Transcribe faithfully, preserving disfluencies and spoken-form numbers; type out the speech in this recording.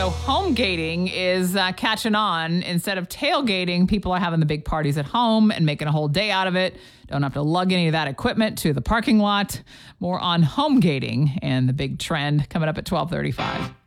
So home gating is uh, catching on. Instead of tailgating, people are having the big parties at home and making a whole day out of it. Don't have to lug any of that equipment to the parking lot. More on home gating and the big trend coming up at twelve thirty-five.